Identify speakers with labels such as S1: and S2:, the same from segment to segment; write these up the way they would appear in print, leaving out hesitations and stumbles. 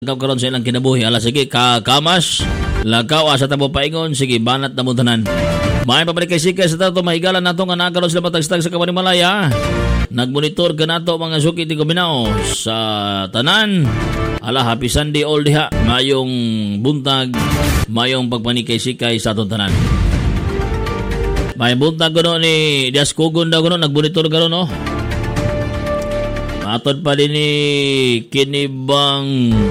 S1: Ikaw karon sa ilang kinabuhi. Ala, sige, kamas. Lakaw, asa tamo paingon. Sige, banat na mo tanan. May pabalik kay Sikay sa tato. Mahigalan nato nga nakaroon sila matagstag sa Kapanimalaya. Nagmonitor ka nato mga suki ti Gabinao sa tanan. Ala, happy Sunday all diha. Mayong buntag. Mayong pagpanik kay Sikay sa atong tanan. May buntag gano ni Dias Kugon daw gano. Nagmonitor gano no. Matod pa din ni Kinibang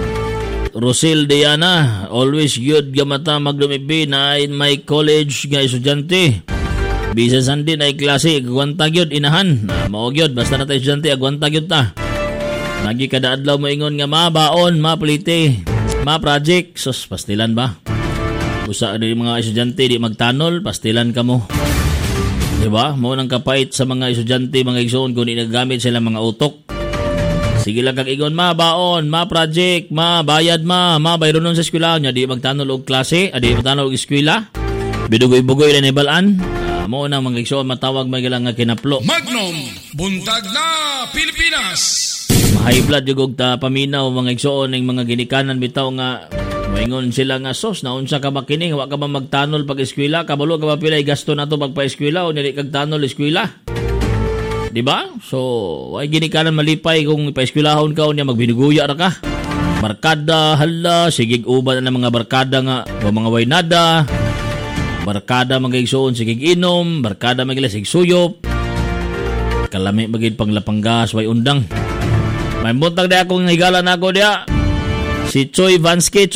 S1: Rosel Diana, always good gamata magdumibi na in my college nga estudyante. Bisa sandi na klase agwanta gyud inahan. Mao gyud basta na ta estudyante agwanta gyud ta. Lagi kada adlaw moingon nga mabaon, maplite, ma-project, sus pastilan ba? Usa ni mga estudyante di magtanol, pastilan kamo. Diba? Mao nang kapait sa mga estudyante mga igsoon kun inagamit sila mga utok. Sige lang kag igon, mabaon, ma-project, mabayad, mabayronon sa eskwela. Nya di magtanol og klase, di magtanol og eskwela. Bidugoy-bugoy lang ibalaan. Mo na mga igsoon matawag magilang nga kinaplo.
S2: Magnum, buntag na Pilipinas.
S1: High blood yung paminaw mga igsoon ng mga ginikanan bitaw nga maingon sila nga sos na unsa ka makining wa ka ba magtanol pag eskwela, kabalo ka ba pilay gasto nato pag pa-eskwela o dili kag tanol eskwela. Diba? So, ay ginikanan malipay kung ipa-eskwelahon ka o niya magbinuguya ra ka. Barkada, hala, sigig uban na mga barkada nga, o mga waynada, barkada magigsoon, sigig inom, barkada magilasig suyop, kalami magiging panglapanggas, way undang. May buntag na akong higalan ako diya. Si Choy Vansky,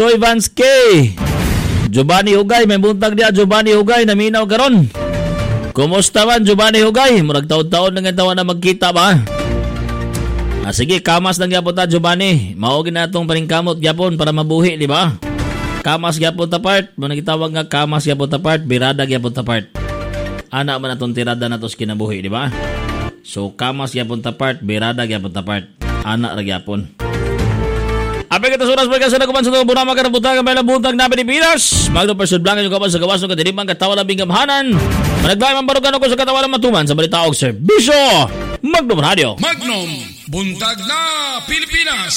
S1: Giovanni Hugay, may buntag diya, Giovanni Hugay, naminaw karon. Kumusta man, Giovanni Hugay? Murag taon-taon na nga tawa na magkita ba? Sige, kamas lang gyapon ta, Giovanni. Maugin na itong paningkamot gyapon para mabuhi, di ba? Kamas gyapon ta part. Muna gitawag nga kamas gyapon ta part, birada gyapon ta part. Ana man atong tirada na to sa kinabuhi, di ba? So, kamas gyapon ta part, birada gyapon ta part. Ana ra gyapon. Apay kita suras pa kasi nakuman sa itong bunama ka na butang ang may buntag na Pilipinas. Magno persod blanca yung kapan sa gawas ng kadiribang katawa na binggamhanan. Managlaim ang barugan ako sa katawa na matuman sa balita og serbisyo. Magnum Radio.
S2: Magnum, buntag na Pilipinas.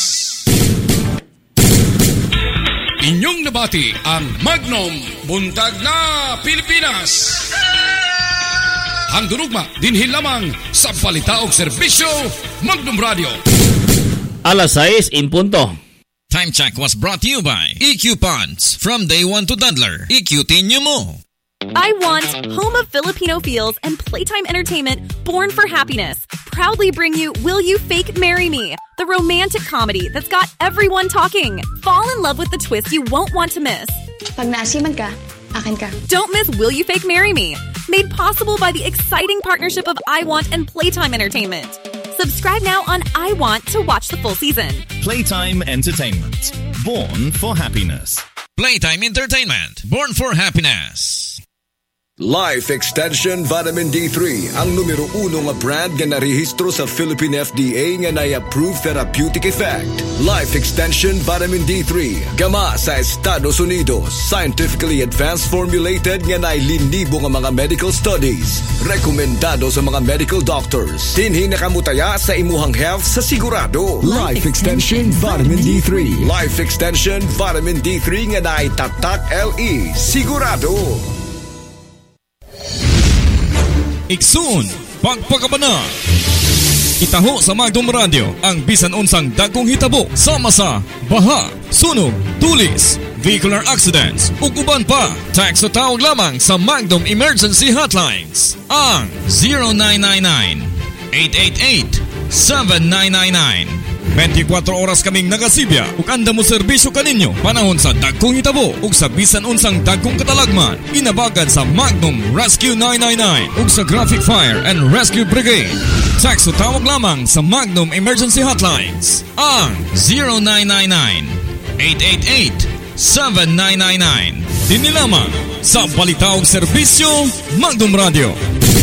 S2: Inyong nabati ang Magnum, buntag na Pilipinas. Handurugma dinhin lamang sa balita og serbisyo Magnum Radio.
S1: Alas 6 in punto.
S3: Time check was brought to you by EQ Ponds. From day one to toddler, EQT nyo mo.
S4: I Want, home of Filipino feels and playtime entertainment born for happiness, proudly bring you Will You Fake Marry Me, the romantic comedy that's got everyone talking. Fall in love with the twist you won't want to miss.
S5: Pag naasiman ka, akin ka.
S4: Don't miss Will You Fake Marry Me, made possible by the exciting partnership of I Want and Playtime Entertainment. Subscribe now on I Want to watch the full season.
S6: Playtime Entertainment. Born for happiness.
S3: Playtime Entertainment. Born for happiness.
S7: Life Extension Vitamin D3 ang numero 1 nga brand nga narehistro sa Philippine FDA nga na-approve therapeutic effect. Life Extension Vitamin D3 gama sa Estados Unidos, scientifically advanced formulated nga nailinibo nga mga medical studies, rekomendado sa mga medical doctors. Dinhi nakamutaya sa imuhang health sa sigurado. Life Extension Vitamin D3. Life Extension Vitamin D3 nga naitatak LE sigurado.
S3: Iksun, pagpakabana. Itaho sa Magnum Radio ang bisan unsang dagkong hitabo sama sa baha, sunog, tulis, vehicular accidents, ug uban pa. Text o tawag lamang sa Magnum Emergency Hotlines. Ang 0999-888-7999. 24 oras kaming nagasibya ug anda mo serbisyo kaninyo panahon sa dagkong hitabo ug sa bisan unsang dagkong katalagman. Inabagan sa Magnum Rescue 999 ug sa Graphic Fire and Rescue Brigade. Text o tawag lamang sa Magnum Emergency Hotlines. Ang 0999-888-7999. Dini lamang sa balita og serbisyo Magnum Radio.